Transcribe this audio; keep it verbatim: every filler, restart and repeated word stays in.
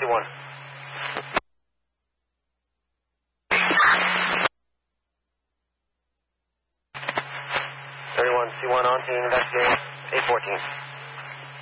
C one. thirty-one, C one on scene, investigate eight fourteen.